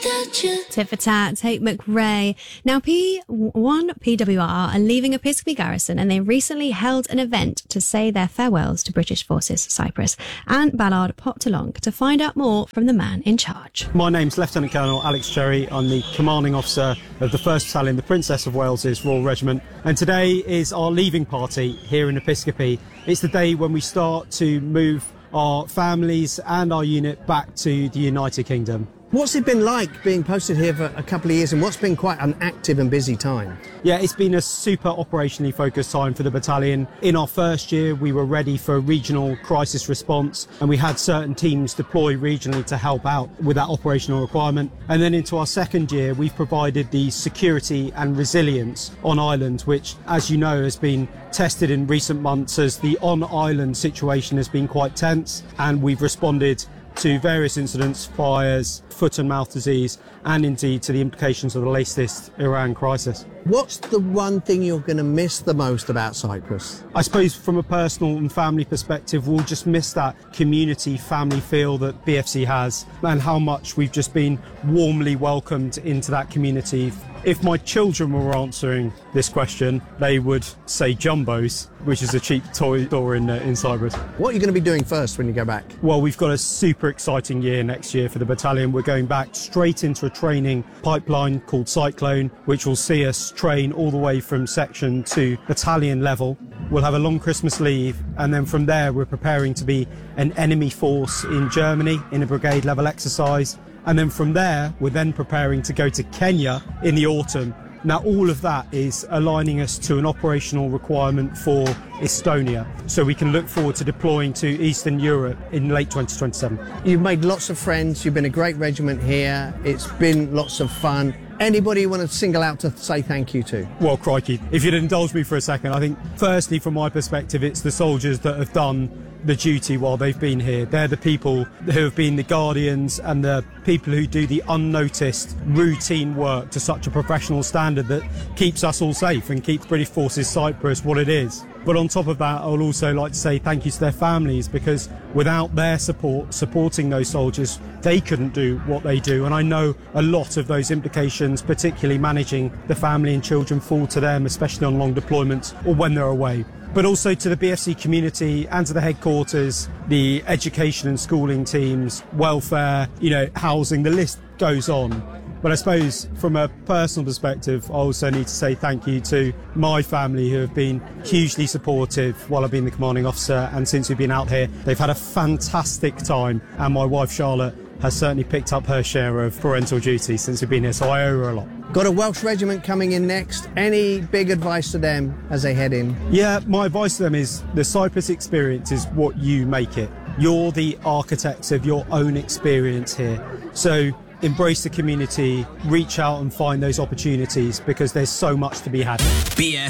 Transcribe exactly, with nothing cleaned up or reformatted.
Tit for tat, Tate McRae. Now, P one P W R are leaving Episcopi Garrison, and they recently held an event to say their farewells to British Forces Cyprus. And Ballard popped along to find out more from the man in charge. My name's Lieutenant Colonel Alex Cherry. I'm the commanding officer of the first Battalion, the Princess of Wales's Royal Regiment. And today is our leaving party here in Episcopi. It's the day when we start to move our families and our unit back to the United Kingdom. What's it been like being posted here for a couple of years, and what's been quite an active and busy time? Yeah, it's been a super operationally focused time for the battalion. In our first year, we were ready for regional crisis response, and we had certain teams deploy regionally to help out with that operational requirement. And then into our second year, we've provided the security and resilience on island, which, as you know, has been tested in recent months as the on-island situation has been quite tense, and we've responded to various incidents, fires, foot and mouth disease, and indeed to the implications of the latest Iran crisis. What's the one thing you're going to miss the most about Cyprus? I suppose from a personal and family perspective, we'll just miss that community family feel that B F C has, and how much we've just been warmly welcomed into that community. If my children were answering this question, they would say Jumbos, which is a cheap toy store in, uh, in Cyprus. What are you going to be doing first when you go back? Well, we've got a super exciting year next year for the battalion. We're going back straight into a training pipeline called Cyclone, which will see us train all the way from section to battalion level. We'll have a long Christmas leave, and then from there we're preparing to be an enemy force in Germany in a brigade level exercise. And then from there, we're then preparing to go to Kenya in the autumn. Now, all of that is aligning us to an operational requirement for Estonia, so we can look forward to deploying to Eastern Europe in late twenty twenty-seven. You've made lots of friends, you've been a great regiment here, it's been lots of fun. Anybody you want to single out to say thank you to? Well, crikey, if you'd indulge me for a second, I think firstly, from my perspective, it's the soldiers that have done the duty while they've been here. They're the people who have been the guardians and the people who do the unnoticed routine work to such a professional standard that keeps us all safe and keeps British Forces Cyprus what it is. But on top of that, I would also like to say thank you to their families, because without their support, supporting those soldiers, they couldn't do what they do. And I know a lot of those implications, particularly managing the family and children, fall to them, especially on long deployments or when they're away. But also to the B F C community and to the headquarters, the education and schooling teams, welfare, you know, housing, the list goes on. But I suppose from a personal perspective, I also need to say thank you to my family, who have been hugely supportive while I've been the commanding officer, and since we've been out here, they've had a fantastic time. And my wife Charlotte has certainly picked up her share of parental duty since we've been here, so I owe her a lot. Got a Welsh regiment coming in next. Any big advice to them as they head in? Yeah, my advice to them is the Cyprus experience is what you make it. You're the architects of your own experience here. So embrace the community, reach out and find those opportunities, because there's so much to be had. B F